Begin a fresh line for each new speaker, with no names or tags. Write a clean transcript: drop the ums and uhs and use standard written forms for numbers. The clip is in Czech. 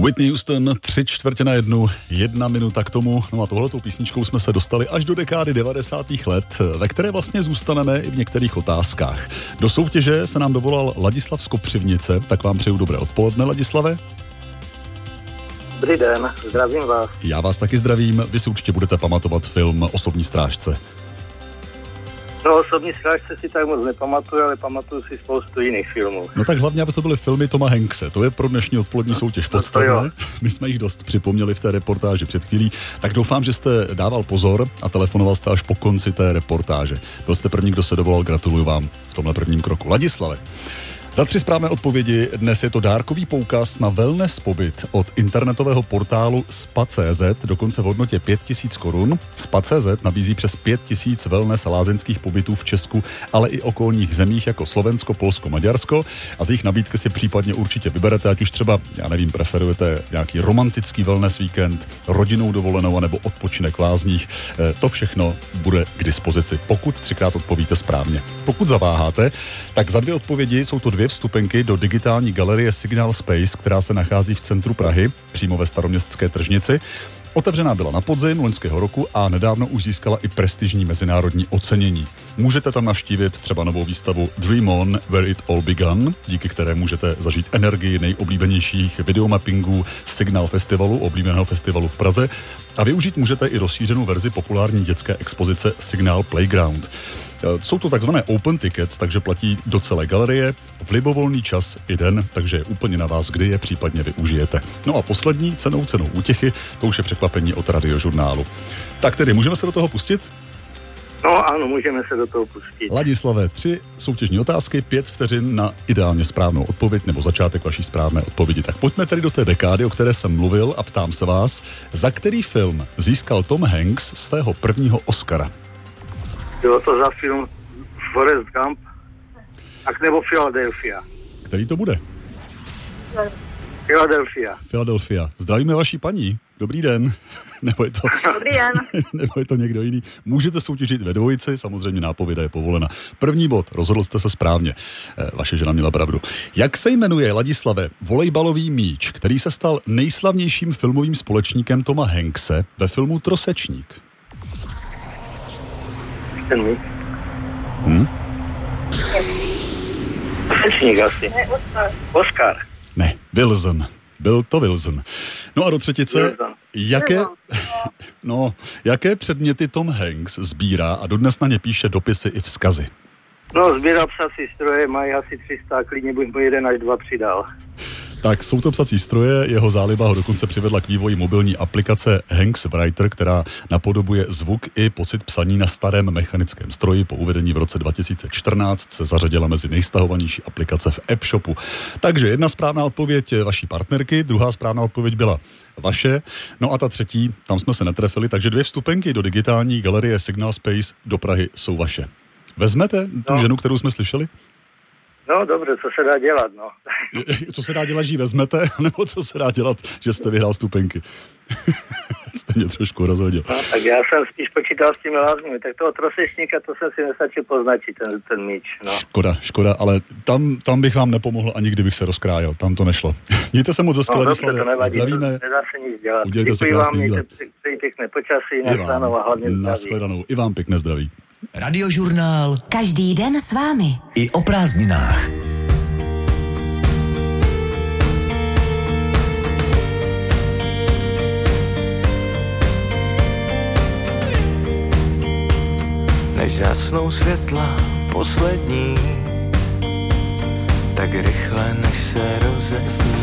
Whitney Houston, 3:45, 1 minuta k tomu. No a tohletou písničkou jsme se dostali až do dekády 90. let, ve které vlastně zůstaneme i v některých otázkách. Do soutěže se nám dovolal Ladislav z Kopřivnice, tak vám přeju dobré odpoledne, Ladislave.
Dobrý den, zdravím vás.
Já vás taky zdravím, vy si určitě budete pamatovat film Osobní strážce.
No, Osobní strážce si tak moc nepamatuju, ale pamatuju si spoustu jiných filmů.
No tak hlavně, aby to byly filmy Toma Hankse. To je pro dnešní odpolední soutěž podstatné. My jsme jich dost připomněli v té reportáži před chvílí. Tak doufám, že jste dával pozor a telefonoval jste až po konci té reportáže. Byl jste první, kdo se dovolal, gratuluju vám v tomhle prvním kroku. Ladislave, za 3 správné odpovědi dnes je to dárkový poukaz na wellness pobyt od internetového portálu spa.cz, dokonce v hodnotě 5 000 korun. Spa.cz nabízí přes 5 000 wellness a lázeňských pobytů v Česku, ale i okolních zemích jako Slovensko, Polsko, Maďarsko, a z jejich nabídky si případně určitě vyberete, ať už třeba, já nevím, preferujete nějaký romantický wellness víkend, rodinnou dovolenou nebo odpočinek v lázních. To všechno bude k dispozici, pokud 3krát odpovíte správně. Pokud zaváháte, tak za 2 odpovědi jsou to 2 vstupenky do digitální galerie Signal Space, která se nachází v centru Prahy, přímo ve Staroměstské tržnici. Otevřená byla na podzim loňského roku a nedávno už získala i prestižní mezinárodní ocenění. Můžete tam navštívit třeba novou výstavu Dream On, Where It All Began, díky které můžete zažít energii nejoblíbenějších videomappingů Signal Festivalu, oblíbeného festivalu v Praze, a využít můžete i rozšířenou verzi populární dětské expozice Signal Playground. Jsou to takzvané open tickets, takže platí do celé galerie v libovolný čas i den, takže je úplně na vás, kdy je případně využijete. No a poslední cenou útěchy, to už je překvapení od Radiožurnálu. Tak tedy, můžeme se do toho pustit?
No ano, můžeme se do toho pustit.
Ladislave, 3 soutěžní otázky, 5 vteřin na ideálně správnou odpověď nebo začátek vaší správné odpovědi. Tak pojďme tedy do té dekády, o které jsem mluvil, a ptám se vás, za který film získal Tom Hanks svého prvního Oscara?
Bylo to za film Forrest Gump nebo Philadelphia.
Který to bude?
Philadelphia.
Zdravíme vaší paní. Dobrý den. Nebo je to...
Dobrý den.
Nebo je to někdo jiný. Můžete soutěžit ve dvojici, samozřejmě nápověda je povolena. První bod, rozhodl jste se správně. Vaše žena měla pravdu. Jak se jmenuje, Ladislave, volejbalový míč, který se stal nejslavnějším filmovým společníkem Toma Hankse ve filmu Trosečník?
Ten míč? Trosečník asi.
Ne,
Oscar.
Ne, Wilson. Byl to Wilson. No a do třetice, jaké předměty Tom Hanks sbírá a dodnes na ně píše dopisy i vzkazy?
No, sbírá psací stroje, mají asi 300 a klidně bych mu 1 až 2 přidal.
Tak jsou to psací stroje, jeho záliba ho dokonce přivedla k vývoji mobilní aplikace Hanks Writer, která napodobuje zvuk i pocit psaní na starém mechanickém stroji. Po uvedení v roce 2014 se zařadila mezi nejstahovanější aplikace v App Shopu. Takže 1 správná odpověď vaší partnerky, 2. správná odpověď byla vaše, no a ta 3, tam jsme se netrefili, takže 2 vstupenky do digitální galerie Signal Space do Prahy jsou vaše. Vezmete tu ženu, kterou jsme slyšeli?
No dobře, co se dá dělat, no.
Co se dá dělat, že ji vezmete, nebo co se dá dělat, že jste vyhrál vstupenky? Jste mě trošku rozhodil.
No, tak já jsem spíš počítal s těmi lázněmi, tak toho trosečníka, to jsem si nestačil poznačit, ten míč, no.
Škoda, ale tam bych vám nepomohl, ani kdybych se rozkrájel, tam to nešlo. Mějte se moc hezky,
Ladislave,
zdravíme.
Nedá se nic dělat.
Udělejte si
krásný
vám,
mějte pěkné počasí, nashledanou a hlavně zdraví.
Nashledanou, i vám pěkné zdraví.
Radiožurnál.
Každý den s vámi.
I o prázdninách.
Než zhasnou světla poslední, tak rychle než se rozetní.